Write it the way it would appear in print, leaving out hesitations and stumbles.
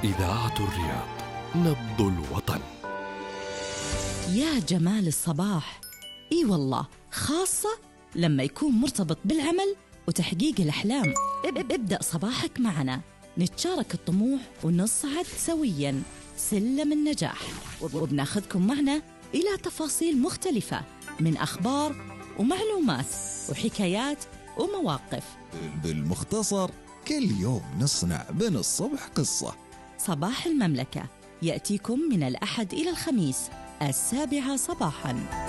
إذاعة الرياض، نبض الوطن. يا جمال الصباح، إي والله، خاصة لما يكون مرتبط بالعمل وتحقيق الأحلام. ابدأ صباحك معنا، نتشارك الطموح ونصعد سوياً سلم النجاح، وبناخذكم معنا إلى تفاصيل مختلفة من أخبار ومعلومات وحكايات ومواقف. بالمختصر كل يوم نصنع من الصبح قصة. صباح المملكة يأتيكم من الأحد إلى الخميس 7:00 صباحاً.